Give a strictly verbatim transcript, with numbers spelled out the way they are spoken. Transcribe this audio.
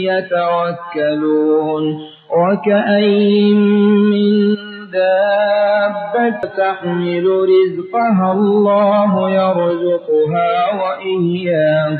يتوكلون وكأين من دابة تحمل رزقها الله يرزقها وإياكم